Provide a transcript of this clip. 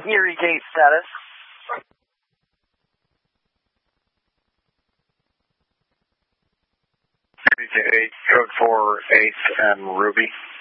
Erie gate status. Erie to 8, code 4, 8, and Ruby.